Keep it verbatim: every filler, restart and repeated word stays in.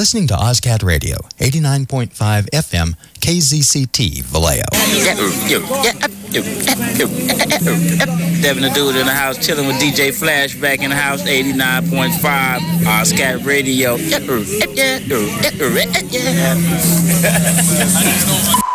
listening to Ozcat Radio, eighty-nine point five F M, K Z C T, Vallejo. Devin the Dude in the house, chilling with D J Flashback in the house, eighty-nine point five, Ozcat Radio.